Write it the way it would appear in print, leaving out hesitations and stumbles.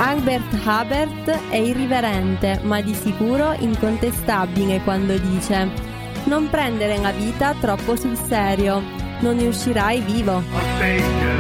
Albert Hubbard è irriverente, ma di sicuro incontestabile quando dice: non prendere la vita troppo sul serio, non ne uscirai vivo.